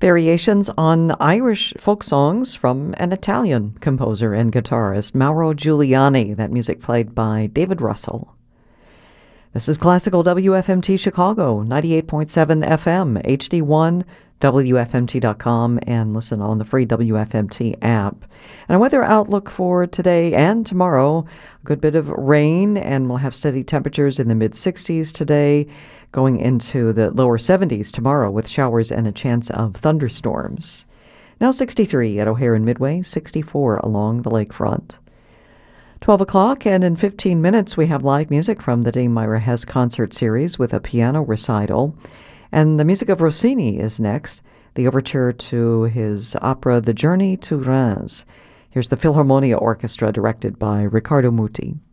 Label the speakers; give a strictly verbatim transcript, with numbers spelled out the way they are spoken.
Speaker 1: Variations on Irish folk songs from an Italian composer and guitarist, Mauro Giuliani. That music played by David Russell. This is Classical W F M T Chicago, ninety-eight point seven F M, H D one, W F M T dot com, and listen on the free W F M T app. And a weather outlook for today and tomorrow, a good bit of rain, and we'll have steady temperatures in the mid-sixties today, going into the lower seventies tomorrow with showers and a chance of thunderstorms. Now sixty-three at O'Hare and Midway, sixty-four along the lakefront. twelve o'clock, and in fifteen minutes we have live music from the Dame Myra Hess concert series with a piano recital. And the music of Rossini is next, the overture to his opera The Journey to Reims. Here's the Philharmonia Orchestra directed by Riccardo Muti.